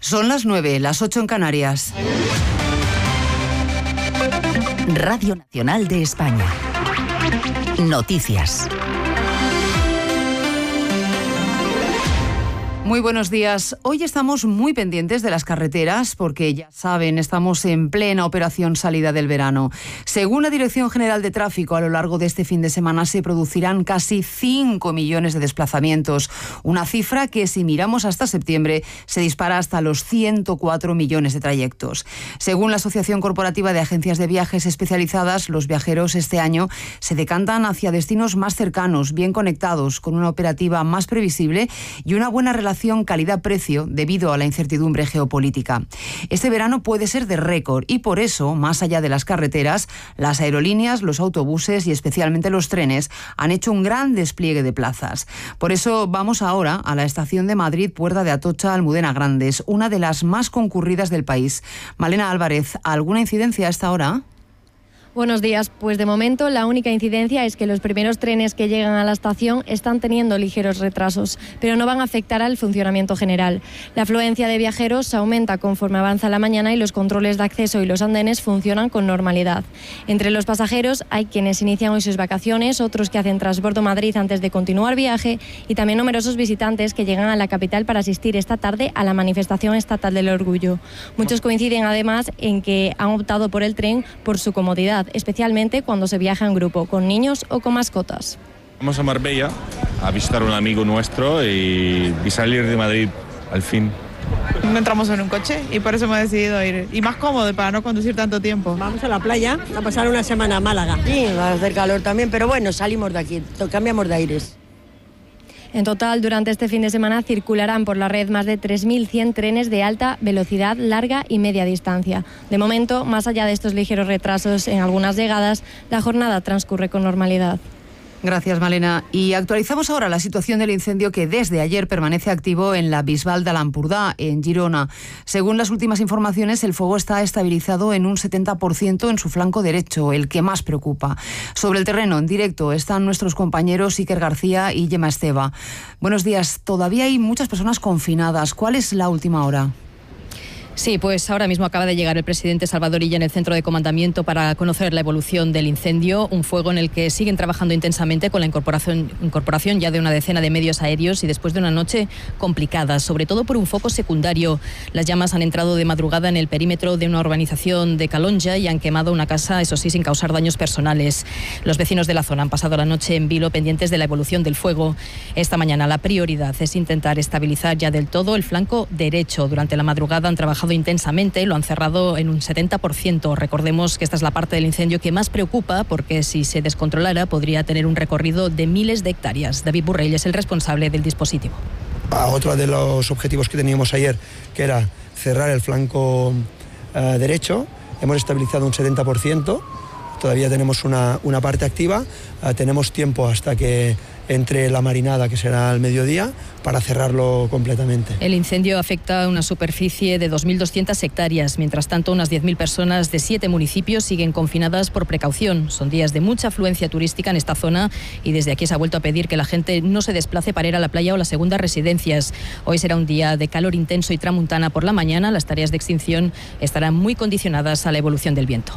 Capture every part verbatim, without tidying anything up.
Son las nueve, las ocho en Canarias. Radio Nacional de España. Noticias. Muy buenos días. Hoy estamos muy pendientes de las carreteras porque, ya saben, estamos en plena operación salida del verano. Según la Dirección General de Tráfico, a lo largo de este fin de semana se producirán casi cinco millones de desplazamientos, una cifra que, si miramos hasta septiembre, se dispara hasta los ciento cuatro millones de trayectos. Según la Asociación Corporativa de Agencias de Viajes Especializadas, los viajeros este año se decantan hacia destinos más cercanos, bien conectados, con una operativa más previsible y una buena relación calidad-precio debido a la incertidumbre geopolítica. Este verano puede ser de récord y por eso, más allá de las carreteras, las aerolíneas, los autobuses y especialmente los trenes han hecho un gran despliegue de plazas. Por eso vamos ahora a la estación de Madrid, Puerta de Atocha, Almudena Grandes, una de las más concurridas del país. Malena Álvarez, ¿alguna incidencia a esta hora? Buenos días. Pues de momento la única incidencia es que los primeros trenes que llegan a la estación están teniendo ligeros retrasos, pero no van a afectar al funcionamiento general. La afluencia de viajeros aumenta conforme avanza la mañana y los controles de acceso y los andenes funcionan con normalidad. Entre los pasajeros hay quienes inician hoy sus vacaciones, otros que hacen transbordo Madrid antes de continuar viaje y también numerosos visitantes que llegan a la capital para asistir esta tarde a la manifestación estatal del orgullo. Muchos coinciden además en que han optado por el tren por su comodidad, especialmente cuando se viaja en grupo, con niños o con mascotas. Vamos a Marbella a visitar a un amigo nuestro y, y salir de Madrid al fin. No entramos en un coche y por eso hemos decidido ir. Y más cómodo para no conducir tanto tiempo. Vamos a la playa a pasar una semana a Málaga. Sí, va a hacer calor también, pero bueno, salimos de aquí, cambiamos de aires. En total, durante este fin de semana circularán por la red más de tres mil cien trenes de alta velocidad, larga y media distancia. De momento, más allá de estos ligeros retrasos en algunas llegadas, la jornada transcurre con normalidad. Gracias, Malena. Y actualizamos ahora la situación del incendio que desde ayer permanece activo en la Bisbal de l'Empordà, en Girona. Según las últimas informaciones, el fuego está estabilizado en un setenta por ciento en su flanco derecho, el que más preocupa. Sobre el terreno, en directo, están nuestros compañeros Iker García y Gemma Esteva. Buenos días. Todavía hay muchas personas confinadas. ¿Cuál es la última hora? Sí, pues ahora mismo acaba de llegar el presidente Salvador Illa en el centro de comandamiento para conocer la evolución del incendio, un fuego en el que siguen trabajando intensamente con la incorporación, incorporación ya de una decena de medios aéreos y después de una noche complicada, sobre todo por un foco secundario. Las llamas han entrado de madrugada en el perímetro de una urbanización de Calonja y han quemado una casa, eso sí, sin causar daños personales. Los vecinos de la zona han pasado la noche en vilo pendientes de la evolución del fuego. Esta mañana la prioridad es intentar estabilizar ya del todo el flanco derecho. Durante la madrugada han trabajado intensamente, lo han cerrado en un setenta por ciento. Recordemos que esta es la parte del incendio que más preocupa porque si se descontrolara podría tener un recorrido de miles de hectáreas. David Burrell es el responsable del dispositivo. Otro de los objetivos que teníamos ayer, que era cerrar el flanco uh, derecho, hemos estabilizado un setenta por ciento. Todavía tenemos una, una parte activa, uh, tenemos tiempo hasta que entre la marinada, que será al mediodía, para cerrarlo completamente. El incendio afecta a una superficie de dos mil doscientas hectáreas. Mientras tanto, unas diez mil personas de siete municipios siguen confinadas por precaución. Son días de mucha afluencia turística en esta zona y desde aquí se ha vuelto a pedir que la gente no se desplace para ir a la playa o las segundas residencias. Hoy será un día de calor intenso y tramuntana por la mañana. Las tareas de extinción estarán muy condicionadas a la evolución del viento.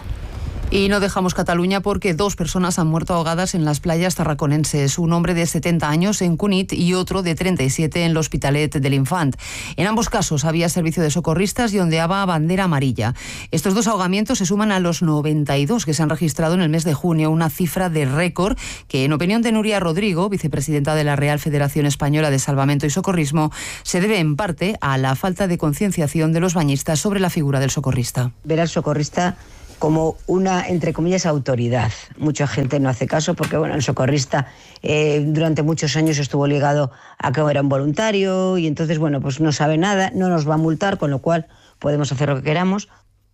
Y no dejamos Cataluña porque dos personas han muerto ahogadas en las playas tarraconenses. Un hombre de setenta años en Cunit y otro de treinta y siete en l'Hospitalet de l'Infant. En ambos casos había servicio de socorristas y ondeaba bandera amarilla. Estos dos ahogamientos se suman a los noventa y dos que se han registrado en el mes de junio, una cifra de récord que, en opinión de Nuria Rodrigo, vicepresidenta de la Real Federación Española de Salvamento y Socorrismo, se debe en parte a la falta de concienciación de los bañistas sobre la figura del socorrista. Ver al socorrista como una, entre comillas, autoridad. Mucha gente no hace caso porque, bueno, el socorrista eh, durante muchos años estuvo ligado a que era un voluntario y entonces, bueno, pues no sabe nada, no nos va a multar, con lo cual podemos hacer lo que queramos.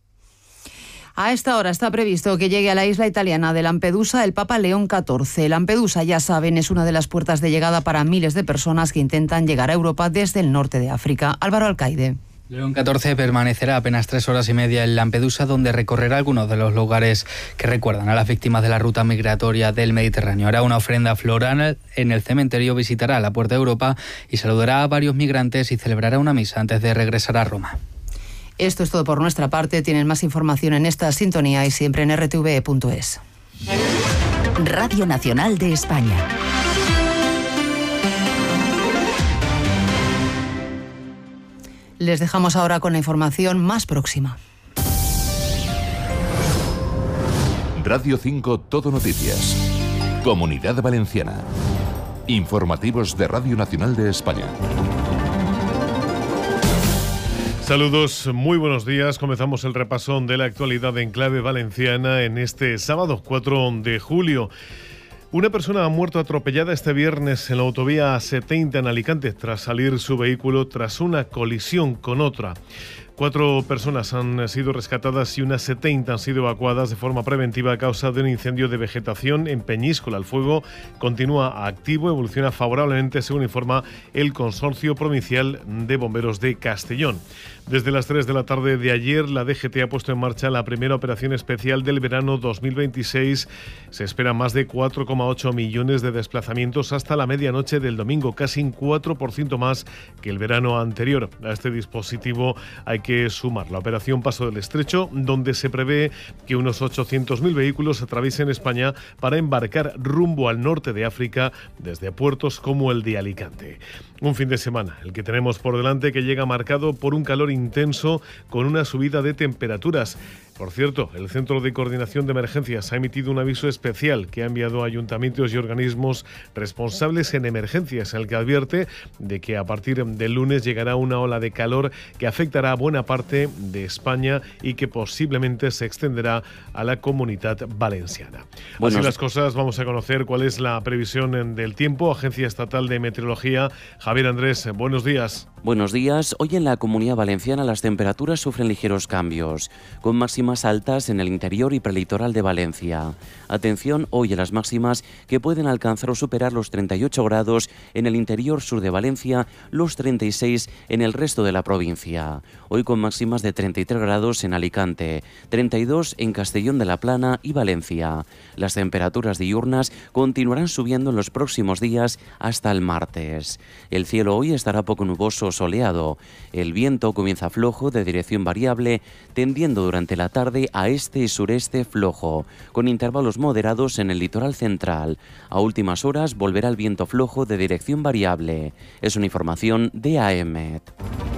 A esta hora está previsto que llegue a la isla italiana de Lampedusa el Papa León catorce. Lampedusa, ya saben, es una de las puertas de llegada para miles de personas que intentan llegar a Europa desde el norte de África. Álvaro Alcaide. León catorce permanecerá apenas tres horas y media en Lampedusa, donde recorrerá algunos de los lugares que recuerdan a las víctimas de la ruta migratoria del Mediterráneo. Hará una ofrenda floral en el cementerio, visitará la Puerta de Europa y saludará a varios migrantes y celebrará una misa antes de regresar a Roma. Esto es todo por nuestra parte. Tienen más información en esta sintonía y siempre en r t v e punto es. Radio Nacional de España. Les dejamos ahora con la información más próxima. Radio cinco Todo Noticias. Comunidad Valenciana. Informativos de Radio Nacional de España. Saludos, muy buenos días. Comenzamos el repaso de la actualidad en clave valenciana en este sábado cuatro de julio. Una persona ha muerto atropellada este viernes en la autovía A setenta en Alicante tras salir su vehículo tras una colisión con otra. Cuatro personas han sido rescatadas y unas setenta han sido evacuadas de forma preventiva a causa de un incendio de vegetación en Peñíscola. El fuego continúa activo, evoluciona favorablemente, según informa el Consorcio Provincial de Bomberos de Castellón. Desde las tres de la tarde de ayer, la D G T ha puesto en marcha la primera operación especial del verano dos mil veintiséis. Se esperan más de cuatro coma ocho millones de desplazamientos hasta la medianoche del domingo, casi un cuatro por ciento más que el verano anterior. A este dispositivo hay que sumar la operación Paso del Estrecho, donde se prevé que unos ochocientos mil vehículos atraviesen España para embarcar rumbo al norte de África desde puertos como el de Alicante. Un fin de semana, el que tenemos por delante, que llega marcado por un calor intenso con una subida de temperaturas. Por cierto, el Centro de Coordinación de Emergencias ha emitido un aviso especial que ha enviado a ayuntamientos y organismos responsables en emergencias, en el que advierte de que a partir del lunes llegará una ola de calor que afectará a buena parte de España y que posiblemente se extenderá a la Comunidad Valenciana. Bueno, así las cosas, vamos a conocer cuál es la previsión del tiempo. Agencia Estatal de Meteorología, Javier Andrés, buenos días. Buenos días. Hoy en la Comunidad Valenciana las temperaturas sufren ligeros cambios, con máximas altas en el interior y prelitoral de Valencia. Atención hoy a las máximas, que pueden alcanzar o superar los treinta y ocho grados en el interior sur de Valencia, los treinta y seis en el resto de la provincia. Hoy con máximas de treinta y tres grados en Alicante, treinta y dos en Castellón de la Plana y Valencia. Las temperaturas diurnas continuarán subiendo en los próximos días hasta el martes. El cielo hoy estará poco nuboso, soleado. El viento comienza flojo de dirección variable, tendiendo durante la tarde a este y sureste flojo, con intervalos moderados en el litoral central. A últimas horas volverá el viento flojo de dirección variable. Es una información de A E M E T.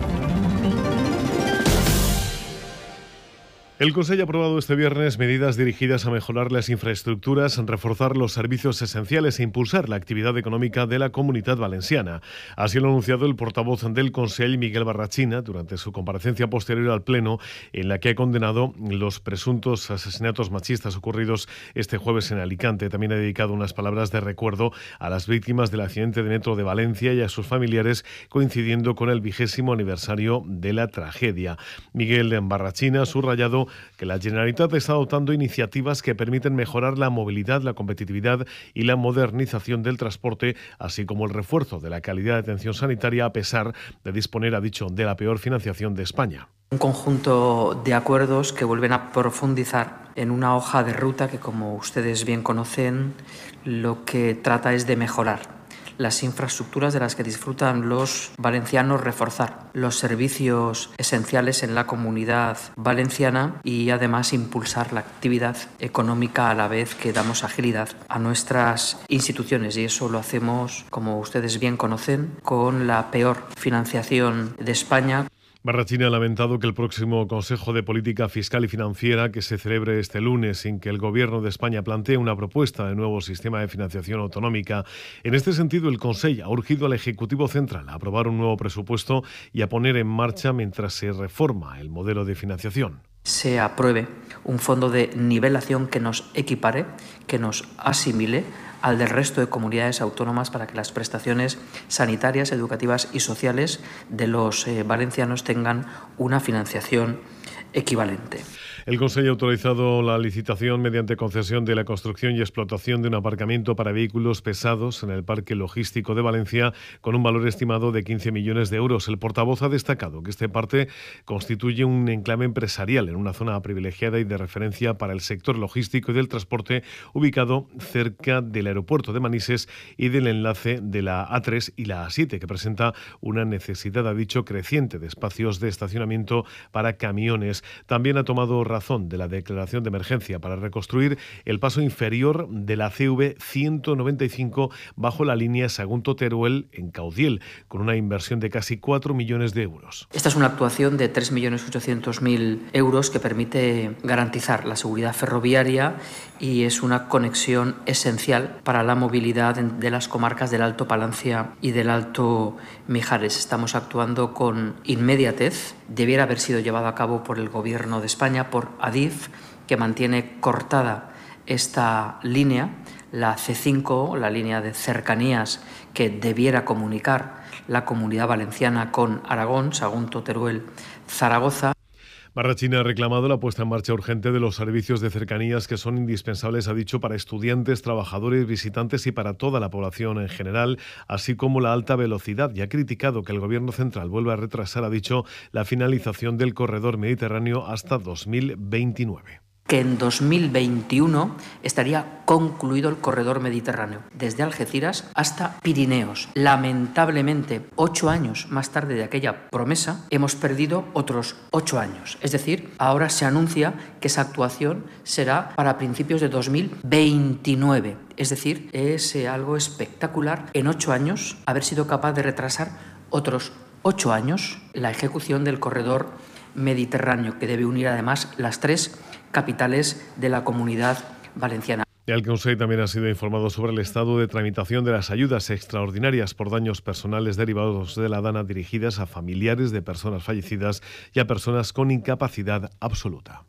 El Consejo ha aprobado este viernes medidas dirigidas a mejorar las infraestructuras, reforzar los servicios esenciales e impulsar la actividad económica de la Comunidad Valenciana. Así lo ha anunciado el portavoz del Consejo, Miguel Barrachina, durante su comparecencia posterior al Pleno, en la que ha condenado los presuntos asesinatos machistas ocurridos este jueves en Alicante. También ha dedicado unas palabras de recuerdo a las víctimas del accidente de metro de Valencia y a sus familiares, coincidiendo con el vigésimo aniversario de la tragedia. Miguel Barrachina ha subrayado que la Generalitat está adoptando iniciativas que permiten mejorar la movilidad, la competitividad y la modernización del transporte, así como el refuerzo de la calidad de atención sanitaria, a pesar de disponer, ha dicho, de la peor financiación de España. Un conjunto de acuerdos que vuelven a profundizar en una hoja de ruta que, como ustedes bien conocen, lo que trata es de mejorar las infraestructuras de las que disfrutan los valencianos, reforzar los servicios esenciales en la Comunidad Valenciana y además impulsar la actividad económica a la vez que damos agilidad a nuestras instituciones, y eso lo hacemos, como ustedes bien conocen, con la peor financiación de España. Barrachina ha lamentado que el próximo Consejo de Política Fiscal y Financiera, que se celebre este lunes sin que el Gobierno de España plantee una propuesta de nuevo sistema de financiación autonómica. En este sentido, el Consejo ha urgido al Ejecutivo Central a aprobar un nuevo presupuesto y a poner en marcha mientras se reforma el modelo de financiación. Se apruebe un fondo de nivelación que nos equipare, que nos asimile al del resto de comunidades autónomas, para que las prestaciones sanitarias, educativas y sociales de los eh, valencianos tengan una financiación equivalente. El Consejo ha autorizado la licitación mediante concesión de la construcción y explotación de un aparcamiento para vehículos pesados en el Parque Logístico de Valencia con un valor estimado de quince millones de euros. El portavoz ha destacado que este parque constituye un enclave empresarial en una zona privilegiada y de referencia para el sector logístico y del transporte, ubicado cerca del aeropuerto de Manises y del enlace de la A tres y la A siete, que presenta una necesidad, ha dicho, creciente de espacios de estacionamiento para camiones. También ha tomado razón de la declaración de emergencia para reconstruir el paso inferior de la C V ciento noventa y cinco bajo la línea Sagunto-Teruel en Caudiel, con una inversión de casi cuatro millones de euros. Esta es una actuación de tres millones ochocientos mil euros que permite garantizar la seguridad ferroviaria y es una conexión esencial para la movilidad de las comarcas del Alto Palancia y del Alto Mijares. Estamos actuando con inmediatez. Debiera haber sido llevado a cabo por el Gobierno de España, por Adif, que mantiene cortada esta línea, la C cinco, la línea de cercanías que debiera comunicar la Comunidad Valenciana con Aragón, Sagunto, Teruel, Zaragoza. Marrachina ha reclamado la puesta en marcha urgente de los servicios de cercanías que son indispensables, ha dicho, para estudiantes, trabajadores, visitantes y para toda la población en general, así como la alta velocidad, y ha criticado que el Gobierno central vuelva a retrasar, ha dicho, la finalización del corredor mediterráneo hasta dos mil veintinueve. Que en dos mil veintiuno estaría concluido el corredor mediterráneo, desde Algeciras hasta Pirineos. Lamentablemente, ocho años más tarde de aquella promesa, hemos perdido otros ocho años. Es decir, ahora se anuncia que esa actuación será para principios de dos mil veintinueve. Es decir, es algo espectacular en ocho años haber sido capaz de retrasar otros ocho años la ejecución del corredor mediterráneo, que debe unir además las tres capitales de la Comunidad Valenciana. El Consejo también ha sido informado sobre el estado de tramitación de las ayudas extraordinarias por daños personales derivados de la dana dirigidas a familiares de personas fallecidas y a personas con incapacidad absoluta.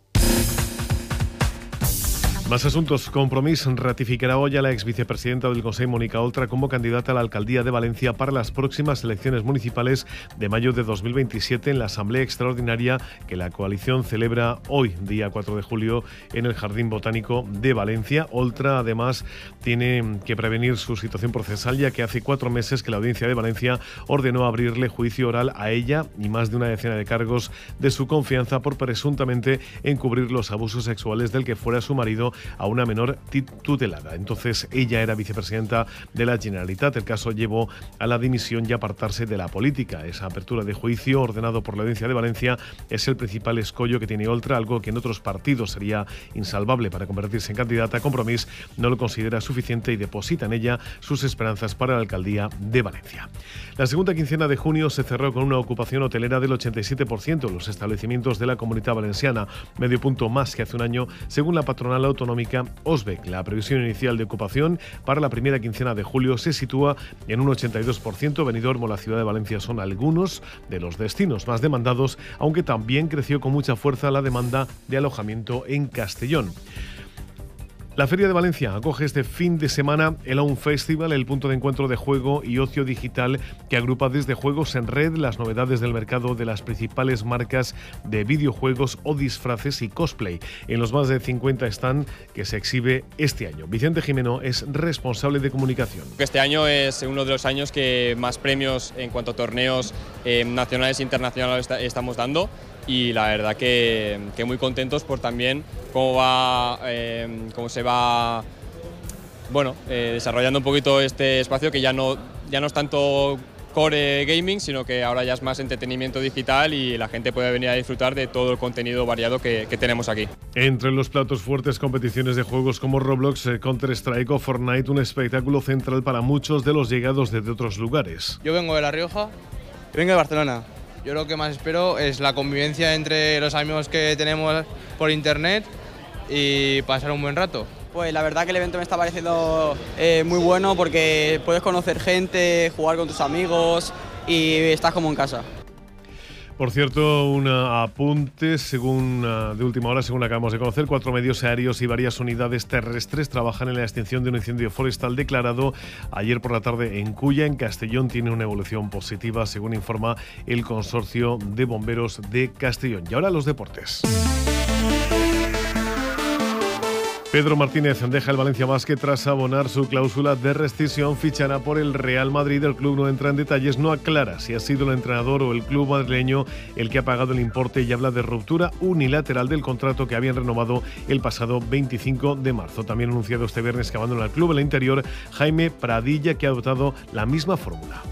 Más asuntos. Compromís ratificará hoy a la ex vicepresidenta del Consejo, Mónica Oltra, como candidata a la alcaldía de Valencia para las próximas elecciones municipales de mayo de dos mil veintisiete en la Asamblea Extraordinaria que la coalición celebra hoy, día cuatro de julio, en el Jardín Botánico de Valencia. Oltra, además, tiene que prevenir su situación procesal, ya que hace cuatro meses que la Audiencia de Valencia ordenó abrirle juicio oral a ella y más de una decena de cargos de su confianza por presuntamente encubrir los abusos sexuales del que fuera su marido a una menor tutelada. Entonces ella era vicepresidenta de la Generalitat. El caso llevó a la dimisión y apartarse de la política. Esa apertura de juicio ordenado por la Audiencia de Valencia es el principal escollo que tiene Oltra, algo que en otros partidos sería insalvable para convertirse en candidata. Compromís no lo considera suficiente y deposita en ella sus esperanzas para la alcaldía de Valencia. La segunda quincena de junio se cerró con una ocupación hotelera del ochenta y siete por ciento en los establecimientos de la Comunidad Valenciana, medio punto más que hace un año, según la patronal autonómica OSBEC. La previsión inicial de ocupación para la primera quincena de julio se sitúa en un ochenta y dos por ciento. Benidorm o la ciudad de Valencia son algunos de los destinos más demandados, aunque también creció con mucha fuerza la demanda de alojamiento en Castellón. La Feria de Valencia acoge este fin de semana el Aun Festival, el punto de encuentro de juego y ocio digital que agrupa desde juegos en red, las novedades del mercado de las principales marcas de videojuegos o disfraces y cosplay, en los más de cincuenta stand que se exhibe este año. Vicente Jimeno es responsable de comunicación. Este año es uno de los años que más premios en cuanto a torneos eh, nacionales e internacionales estamos dando. Y la verdad que, que muy contentos por también cómo va, eh, cómo se va, bueno, eh, desarrollando un poquito este espacio que ya no, ya no es tanto core gaming, sino que ahora ya es más entretenimiento digital y la gente puede venir a disfrutar de todo el contenido variado que, que tenemos aquí. Entre los platos fuertes, competiciones de juegos como Roblox, Counter-Strike o Fortnite, un espectáculo central para muchos de los llegados desde otros lugares. Yo vengo de La Rioja y vengo de Barcelona. Yo lo que más espero es la convivencia entre los amigos que tenemos por internet y pasar un buen rato. Pues la verdad que el evento me está pareciendo eh, muy bueno porque puedes conocer gente, jugar con tus amigos y estás como en casa. Por cierto, un apunte según uh, de última hora, según acabamos de conocer, cuatro medios aéreos y varias unidades terrestres trabajan en la extinción de un incendio forestal declarado ayer por la tarde en Culla, en Castellón. Tiene una evolución positiva, según informa el Consorcio de Bomberos de Castellón. Y ahora los deportes. Pedro Martínez deja el Valencia Basket tras abonar su cláusula de rescisión, fichará por el Real Madrid. El club no entra en detalles, no aclara si ha sido el entrenador o el club madrileño el que ha pagado el importe y habla de ruptura unilateral del contrato que habían renovado el pasado veinticinco de marzo. También ha anunciado este viernes que abandona el club en el interior Jaime Pradilla, que ha adoptado la misma fórmula.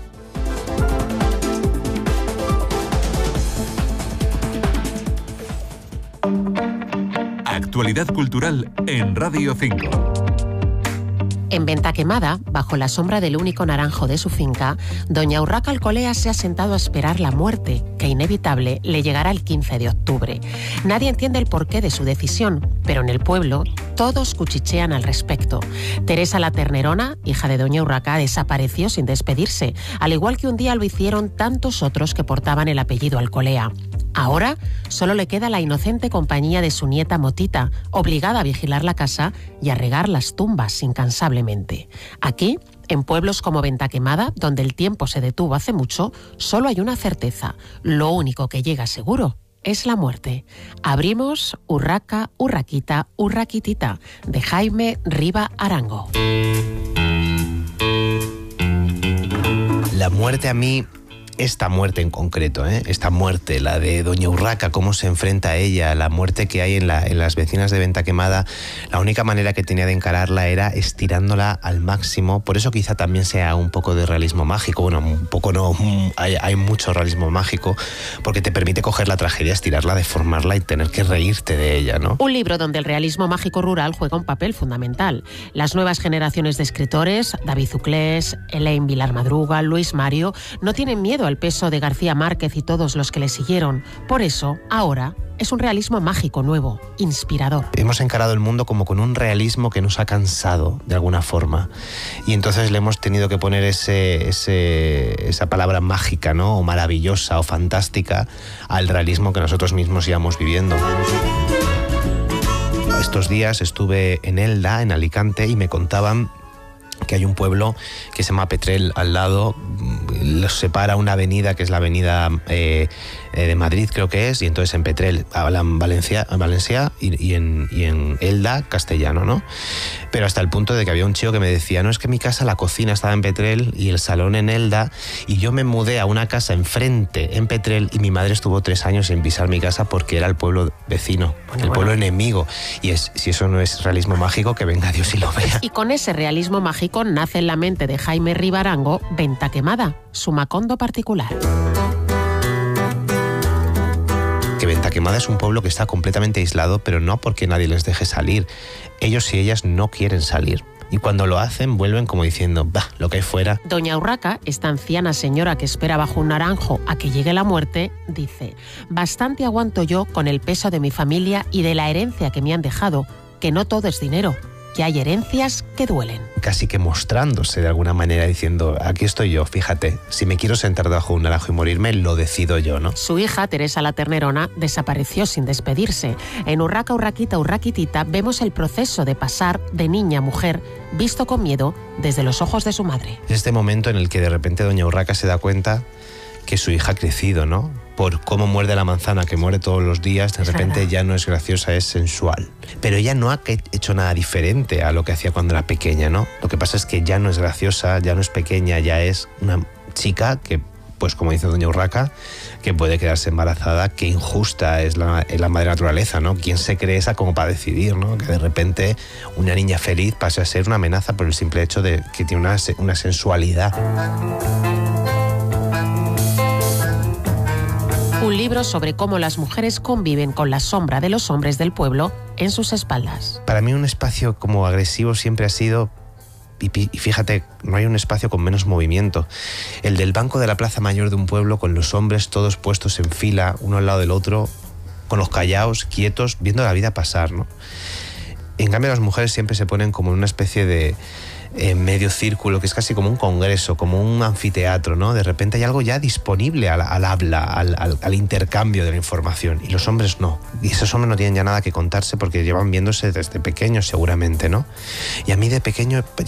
Actualidad cultural en Radio cinco. En Ventaquemada, bajo la sombra del único naranjo de su finca, doña Urraca Alcolea se ha sentado a esperar la muerte, que inevitable le llegará el quince de octubre. Nadie entiende el porqué de su decisión, pero en el pueblo todos cuchichean al respecto. Teresa la Ternerona, hija de doña Urraca, desapareció sin despedirse, al igual que un día lo hicieron tantos otros que portaban el apellido Alcolea. Ahora solo le queda la inocente compañía de su nieta Motita, obligada a vigilar la casa y a regar las tumbas incansablemente. Aquí, en pueblos como Ventaquemada, donde el tiempo se detuvo hace mucho, solo hay una certeza: lo único que llega seguro es la muerte. Abrimos Urraca, Urraquita, Urraquitita, de Jaime Riva Arango. La muerte a mí... Esta muerte en concreto, ¿eh? esta muerte, la de doña Urraca, cómo se enfrenta a ella, la muerte que hay en, la, en las vecinas de Ventaquemada, la única manera que tenía de encararla era estirándola al máximo. Por eso quizá también sea un poco de realismo mágico. Bueno, un poco no, hay, hay mucho realismo mágico, porque te permite coger la tragedia, estirarla, deformarla y tener que reírte de ella, ¿no? Un libro donde el realismo mágico rural juega un papel fundamental. Las nuevas generaciones de escritores, David Zuclés, Elaine Vilar Madruga, Luis Mario, no tienen miedo al peso de García Márquez y todos los que le siguieron. Por eso, ahora, es un realismo mágico nuevo, inspirador. Hemos encarado el mundo como con un realismo que nos ha cansado, de alguna forma. Y entonces le hemos tenido que poner ese, ese, esa palabra mágica, ¿no? O maravillosa, o fantástica, al realismo que nosotros mismos íbamos viviendo. Estos días estuve en Elda, en Alicante, y me contaban que hay un pueblo que se llama Petrel al lado, los separa una avenida que es la avenida eh, de Madrid, creo que es, y entonces en Petrel hablan Valencia, Valencia y, y, en, y en Elda castellano, ¿no? Pero hasta el punto de que había un chico que me decía, no, es que mi casa, la cocina estaba en Petrel y el salón en Elda, y yo me mudé a una casa enfrente en Petrel y mi madre estuvo tres años sin pisar mi casa porque era el pueblo vecino, bueno, el bueno. pueblo enemigo. Y es, si eso no es realismo mágico, que venga Dios y lo vea. Y con ese realismo mágico nace en la mente de Jaime Riva Arango Ventaquemada, su Macondo particular. Que Ventaquemada es un pueblo que está completamente aislado, pero no porque nadie les deje salir. Ellos y ellas no quieren salir. Y cuando lo hacen, vuelven como diciendo, bah, lo que hay fuera. Doña Urraca, esta anciana señora que espera bajo un naranjo a que llegue la muerte, dice, bastante aguanto yo con el peso de mi familia y de la herencia que me han dejado, que no todo es dinero, que hay herencias que duelen. Casi que mostrándose de alguna manera, diciendo, aquí estoy yo, fíjate, si me quiero sentar debajo de un naranjo y morirme, lo decido yo, ¿no? Su hija, Teresa la Ternerona, desapareció sin despedirse. En Urraca, Urraquita, Urraquitita vemos el proceso de pasar de niña a mujer, visto con miedo desde los ojos de su madre. Es este momento en el que de repente doña Urraca se da cuenta que su hija ha crecido, ¿no? Por cómo muerde la manzana, que muere todos los días, de repente ya no es graciosa, es sensual. Pero ella no ha hecho nada diferente a lo que hacía cuando era pequeña, ¿no? Lo que pasa es que ya no es graciosa, ya no es pequeña, ya es una chica que, pues como dice doña Urraca, que puede quedarse embarazada. Qué injusta es la, es la madre naturaleza, ¿no? ¿Quién se cree esa como para decidir, ¿no? Que de repente una niña feliz pase a ser una amenaza por el simple hecho de que tiene una, una sensualidad. Un libro sobre cómo las mujeres conviven con la sombra de los hombres del pueblo en sus espaldas. Para mí un espacio como agresivo siempre ha sido, y fíjate, no hay un espacio con menos movimiento, el del banco de la plaza mayor de un pueblo, con los hombres todos puestos en fila, uno al lado del otro, con los callaos, quietos, viendo la vida pasar, ¿no? En cambio las mujeres siempre se ponen como en una especie de en medio círculo, que es casi como un congreso, como un anfiteatro, ¿no? De repente hay algo ya disponible al, al habla, al, al, al intercambio de la información, y los hombres no. Y esos hombres no tienen ya nada que contarse porque llevan viéndose desde pequeños seguramente, ¿no? Y a mí de pequeño